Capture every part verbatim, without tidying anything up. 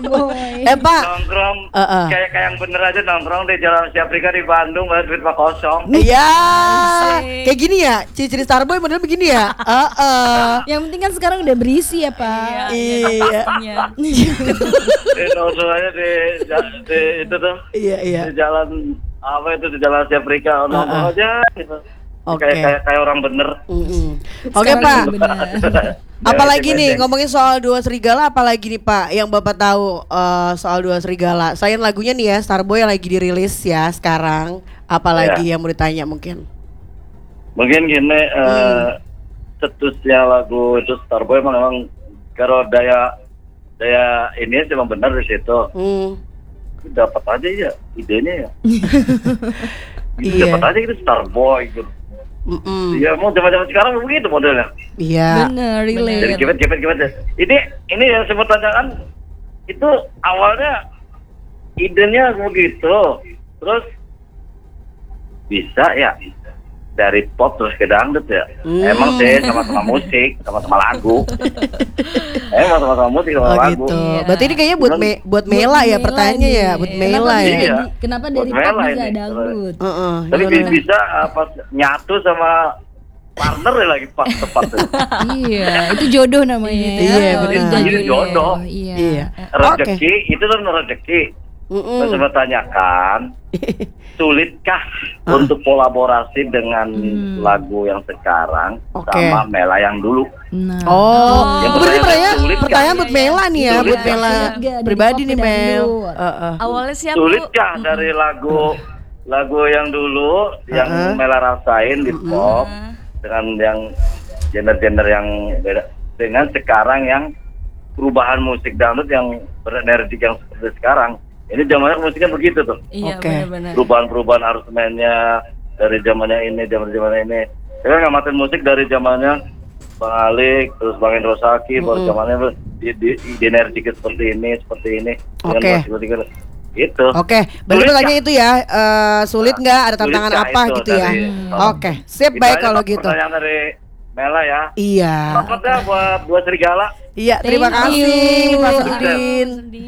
Starboy. Eh Pak, Nongkrong Uh, uh. kayak kayak yang bener aja nongkrong di Jalan Asia Afrika di Bandung, bayar duit mah kosong. iya, Asik. kayak gini ya, ciri-ciri Starboy model begini ya. Heeh. Yang penting kan sekarang udah berisi ya Pak. Iya. Di nongkrong aja di, di itu tuh Iya iya. di jalan apa itu di Jalan Asia Afrika nongkrong Uh, uh. aja gitu. Oke. Kayak kayak kayak orang bener. Mm-mm. Oke Sekarang Pak, udah benar. apalagi Ya, nih dipendek. ngomongin soal Dua Serigala, apalagi nih Pak yang Bapak tahu eh, soal Dua Serigala. Selain lagunya nih ya, Starboy yang lagi dirilis ya sekarang, apalagi Ya. yang mau ditanya mungkin? Mungkin gini, eh Hmm. cetusnya lagu itu Starboy emang memang kalau daya daya ini sih emang benar di situ. Hmm. Dapat aja ya idenya ya. Iya. Dapat aja gitu Starboy gitu. Mm-mm. Iya, mau zaman-zaman sekarang begitu modelnya. Iya. Bener, Jadi relate. gimana gimana gimana. Ini ini yang saya mau tanyakan itu awalnya idenya begitu, terus bisa ya dari pop terus ke dangdut ya. Hmm. Emang sih sama-sama musik, sama-sama lagu. Emang sama-sama musik sama Oh lagu. gitu. Iya. Berarti ini kayaknya buat me, buat Mela ya pertanyaannya nih. ya, buat Kenapa Mela bisa ya. Iya. di- Kenapa Buat dari pop Mela bisa ini. dangdut? Heeh. Tapi gimana? bisa apa nyatu sama partner ya lagi pas tepat tuh. Iya, itu jodoh namanya ya. Iya, Kalau benar. udah Ini jodoh. Iya. Iya. Rezeki itu kan rezeki. Mm-mm. Saya mau tanyakan, sulitkah Ah. untuk kolaborasi dengan Hmm. lagu yang sekarang Oke. sama Mela yang dulu? Nah. Oh, Yang berarti pertanyaan pertanyaan, sulit kan? pertanyaan buat Mela nih ya, Sulit buat kan? Mela Sulit gak dari pribadi pop nih ke Mel. dangdut? Heeh. Awalnya sih aku Sulitkah dari lagu lagu yang dulu yang Uh-uh. Mela rasain di pop dengan yang genre-genre yang beda dengan sekarang yang perubahan musik dangdut yang berenergi yang seperti sekarang? Ini zamannya musiknya begitu tuh. iya Oke. benar-benar. Perubahan-perubahan aransemennya dari zamannya ini, zaman zamannya ini. Saya ngamatin musik dari zamannya Bang Alik, terus Bang Indro Saki, baru Mm-mm. zamannya di, di, di energi seperti ini, seperti ini. dengan Oke. musik-musik gitu. Oke, berarti Sulit pertanyaan itu ya, eh, sulit nggak ada tantangan Sulit nggak apa itu gitu ya? dari- Oke, sip Itu baik aja kalau Pak, gitu. Pertanyaan dari Mela ya. Iya, Selamat ya buat Dua Serigala. iya terima Thank kasih you. Mas Sukses. Udin.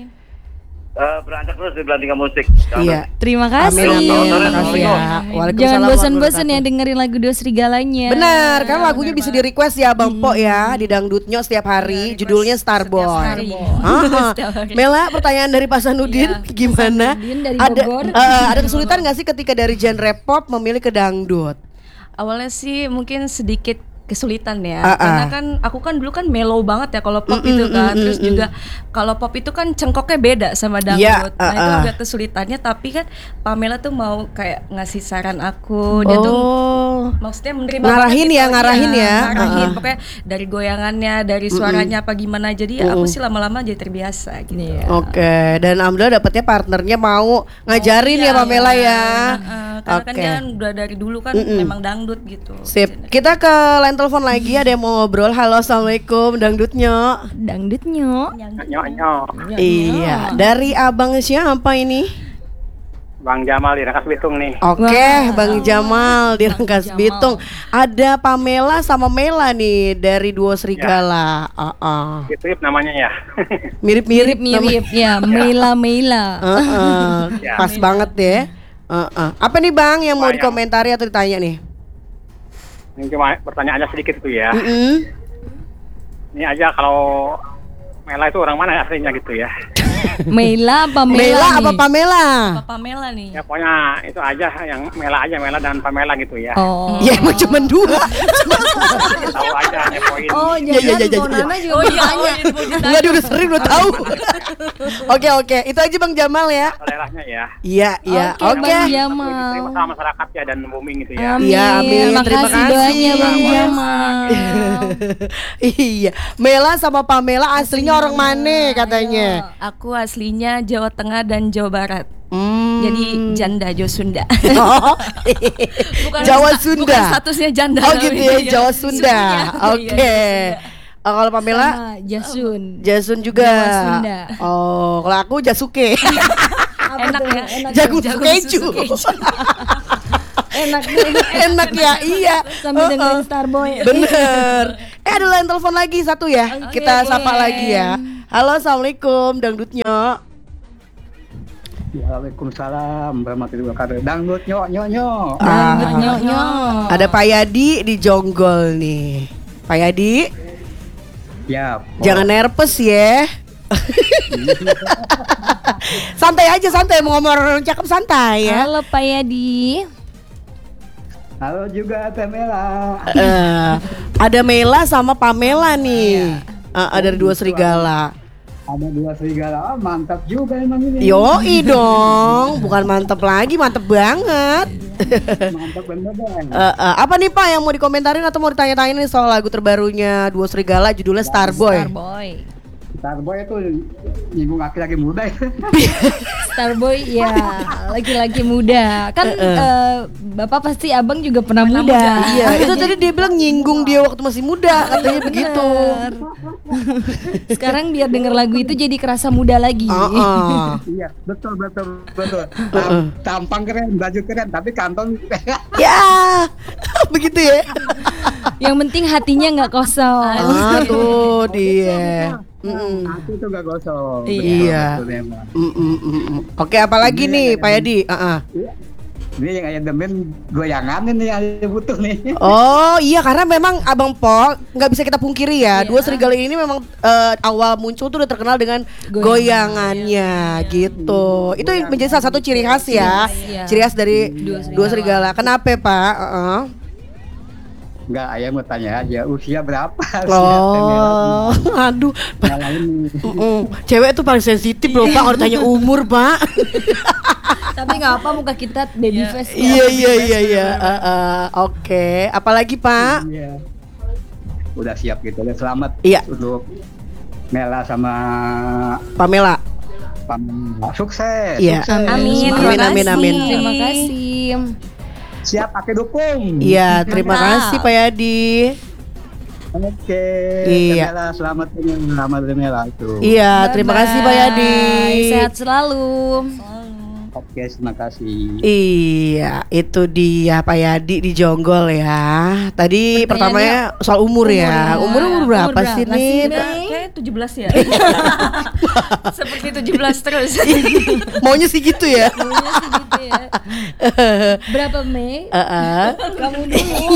Eh, beranjak terus di Belantika Musik. Iya. Terima kasih. Amin, amin. Terima Makasih kasih. ya. Jangan Waalaikumsalam bosan-bosan warahmatullahi ya dengerin lagu Dua Serigalanya. Benar, kan lagunya Benar bisa banget. di request ya Bang Po ya di Dangdutnya setiap hari. Judulnya Starboy. hari. Ah, Setiap hari. Mela, pertanyaan dari Pak Sanudin Iya, gimana? Hasanuddin dari Ada Bogor. eh, ada kesulitan nggak sih ketika dari genre pop memilih ke dangdut? Awalnya sih mungkin sedikit kesulitan ya, Ah, ah. karena kan aku kan dulu kan mellow banget ya kalau pop Mm, itu mm, kan, mm, terus mm, juga kalau pop itu kan cengkoknya beda sama Iya, dangdut, nah itu ah, ah. agak kesulitannya. Tapi kan Pamela tuh mau kayak ngasih saran aku, dia tuh Oh. maksudnya menerima Ngarahin banget ya, gitu. ngarahin Iya, ya. ngarahin. Ah, ah. Pokoknya dari goyangannya, dari suaranya apa gimana, jadi aku sih lama-lama jadi terbiasa gitu. Iya. Oke, dan alhamdulillah dapetnya partnernya mau ngajarin Iya, ya Pamela iya. ya. Heeh, karena kan Oke. dia kan udah dari dulu kan Mm-mm. memang dangdut gitu. Sip. Kita ke line telepon lagi, ada yang mau ngobrol. Halo, assalamualaikum, dangdutnya. Dangdutnya. Nyok-nyok, Iya, dari abang siapa ini? Bang Jamal di Rangkas Bitung nih. Oke, Wah. Bang Jamal di Rangkas Jamal. Bitung. Ada Pamela sama Mela nih dari Duo Serigala. Uh-uh. Itu namanya ya. Mirip-mirip, Mirip-mirip ya, Mela Mela. nama- Uh-uh. Ya. Pas banget ya. Uh-uh. Apa nih Bang yang mau Wah, yang- dikomentari atau ditanya nih? Ini cuma pertanyaan aja sedikit tuh ya. Mm-mm. Ini aja kalau Mela itu orang mana aslinya gitu ya. Mela apa Mela? Mela apa nih? Pamela? Papa Mela nih. Ya pokoknya itu aja yang Mela aja, Mela dan Pamela gitu ya. Oh. Ya emang cuma dua. Tahu aja ngepoin. Oh, Iya, iya, jangan iya, iya, Bang iya. Nana juga Oh mau iya, oh tanya. iya, mau ditanya. Enggak, dia udah sering udah tahu. Oke, oke. Itu aja Bang Jamal ya. Daerahnya ya. Iya, iya. Oke, Oke. Bang Tapi Jamal. diterima sama masyarakat ya dan booming gitu ya. Amin. Iya, amin. Terima Makasih kasih. doanya Bang Iya. Jamal. Iya, Mela sama Pamela aslinya orang mana katanya? Aku aslinya Jawa Tengah dan Jawa Barat. Hmm. Jadi janda Jo Sunda. Oh, Jawa sta- Sunda. Bukan statusnya janda. Oh gitu ya, tapi Jawa iya, Sunda. sukunya. Oke. Iya, Oh, kalau Pamela Sama Jasun. Jasun juga. Jawa Sunda. Oh, kalau aku Jasuke. Enak ya. Jagung Jagung keju. susu keju. Enak nih. Enak ya, iya. Sambil Oh, dengerin oh. Starboy. Bener. Eh ada line telepon lagi satu ya. Kita oke. sapa lagi ya. Halo, assalamualaikum, dangdutnya. Waalaikumsalam warahmatullahi wabarakatuh. Dangdut nyok nyok nyok. Dangdut Ah, nyok-nyok. ada Pak Yadi di Jonggol nih. Pak Yadi, Ya. jangan nervous ya. Santai aja, santai, mau ngomong orang cakep santai ya. Halo Pak Yadi. Halo juga Teh Mela. Eh, ada Mela sama Pamela nih. Eh, ada dua serigala. Ada dua serigala. Oh, mantap juga emang ini. Yoi dong, bukan mantep lagi, mantep banget. Mantap bener deh. Eh, eh, apa nih Pak yang mau dikomentarin atau mau ditanya-tanyain nih soal lagu terbarunya Dua Serigala judulnya Starboy? Starboy. Starboy itu nyinggung laki-laki muda itu. Starboy ya, laki-laki muda. Kan eh, Bapak pasti Abang juga pernah, Pernah muda. muda. Iya, itu tadi dia bilang nyinggung dia waktu masih muda, katanya begitu. Bener. Sekarang biar denger lagu itu jadi kerasa muda lagi. Heeh. Iya, betul betul betul. Tam- tampang keren, baju keren, tapi kantong Ya, begitu ya. Yang penting hatinya nggak kosong. Ah, tuh dia. Mm-mm. aku tuh gak gosong. Iya. Betul, betul, emang. Mm-mm, mm-mm. Oke, apalagi nih Pak Yadi? Heeh. Ini yang ayah demen goyangan ini yang ayah butuh nih. Oh iya, karena memang Abang Po nggak bisa kita pungkiri ya, Dua Serigala ini memang eh, awal muncul tuh udah terkenal dengan goyangannya gitu. Itu yang menjadi salah satu ciri khas ya, Iya. ciri khas dari Dua Serigala. Dua Serigala. Kenapa Pak? Heeh. Enggak, ayah mau tanya aja usia berapa? Oh, aduh, Malah ini. Mm-mm. Cewek tuh paling sensitif loh Pak, kalau tanya umur Pak. Tapi nggak apa, muka kita baby face. Iya iya iya iya. Eh, eh, Oke, apalagi Pak? Iya. Udah siap gitu. Udah selamat Iya. untuk Mela sama Pamela. Pamela. Sukses. Iya. Sukses. Amin, Amin, terima amin, kasih. amin. Terima kasih. Siap pakai dukung. Iya, terima Mantap. kasih Pak Yadi. Oke. Iya. Mela, selamat selamat Mela itu. Iya, terima kasih Pak Yadi. Bye, sehat selalu. Oke, terima kasih. Iya, itu dia Pak Yadi di Jonggol ya. Tadi Pertanyaannya pertamanya soal umur, ya. ya. Umur umur berapa Umur sih berapa nih? sih, Udah kayak tujuh belas ya. Seperti tujuh belas terus. Maunya sih gitu ya. Maunya sih gitu ya. Berapa Mei? Heeh. Kamu dulu.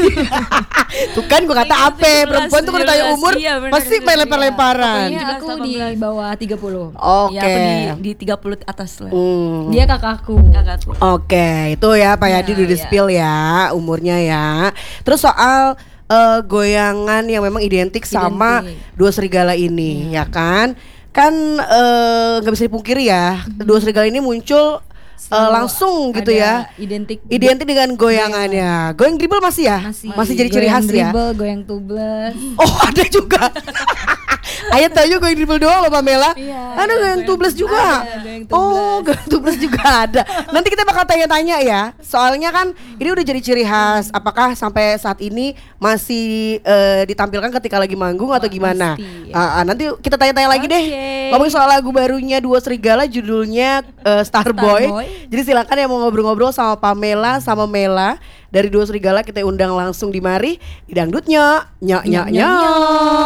Tuh kan gue kata apa? Perempuan tuh kalau ditanya umur Iya, bener, pasti bener. main lempar-lemparan. Pokoknya aku di bawah tiga puluh. Oke. Ya, aku di di tiga puluh atas lah. Hmm. Dia kakakku. Kakakku. Oke, itu ya Pak Yadi Ya, udah di ya. spill ya umurnya ya. Terus soal eh, goyangan yang memang identik, sama Identik. Dua Serigala ini, ya kan? Kan eh, nggak bisa dipungkiri ya, Dua Serigala ini muncul eh, Selalu langsung gitu ada ya. Identik. Identik dengan goyangannya. Goyang dribble masih ya? Masih, jadi ciri goyang khas ya. dribble, goyang tubles. Oh, ada juga. Ayah tahu goyang dribble doang loh Pamela. Iya, Ada goyang tubles juga. Ada, goyang Oh, goyang tubles juga ada. Nanti kita bakal tanya-tanya ya. Soalnya kan ini udah jadi ciri khas. Apakah sampai saat ini masih eh, ditampilkan ketika lagi manggung atau gimana? pasti, ya. Ah, ah, nanti kita tanya-tanya lagi deh. Oke. Ngomongin soal lagu barunya Dua Serigala, judulnya eh, Starboy. Starboy. Jadi silakan yang mau ngobrol-ngobrol sama Pamela sama Mela dari Dua Serigala, kita undang langsung di mari di Dangdutnya. Nyok nyok nyok.